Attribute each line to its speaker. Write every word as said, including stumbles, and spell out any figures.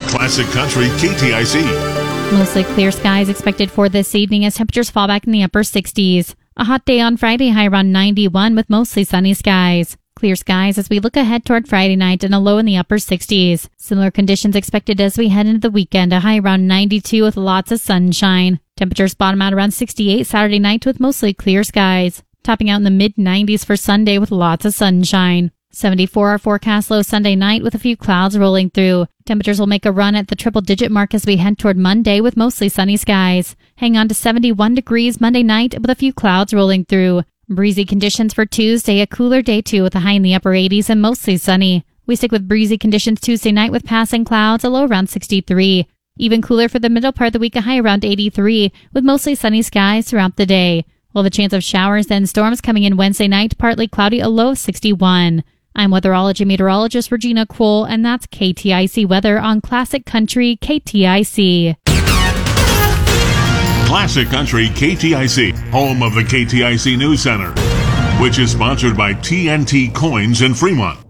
Speaker 1: Classic Country K T I C.
Speaker 2: Mostly clear skies expected for this evening as temperatures fall back in the upper sixties. A hot day on Friday, high around ninety-one with mostly sunny skies. Clear skies as we look ahead toward Friday night and a low in the upper sixties. Similar conditions expected as we head into the weekend, a high around ninety-two with lots of sunshine. Temperatures bottom out around sixty-eight Saturday night with mostly clear skies. Topping out in the mid nineties for Sunday with lots of sunshine. seventy-four our forecast low Sunday night with a few clouds rolling through. Temperatures will make a run at the triple-digit mark as we head toward Monday with mostly sunny skies. Hang on to seventy-one degrees Monday night with a few clouds rolling through. Breezy conditions for Tuesday, a cooler day too with a high in the upper eighties and mostly sunny. We stick with breezy conditions Tuesday night with passing clouds, a low around sixty-three. Even cooler for the middle part of the week, a high around eighty-three with mostly sunny skies throughout the day. We'll have a chance of showers then storms coming in Wednesday night, partly cloudy, a low of sixty-one. I'm weatherology meteorologist Regina Cole, and that's K T I C weather on Classic Country K T I C.
Speaker 1: Classic Country K T I C, home of the K T I C News Center, which is sponsored by T N T Coins in Fremont.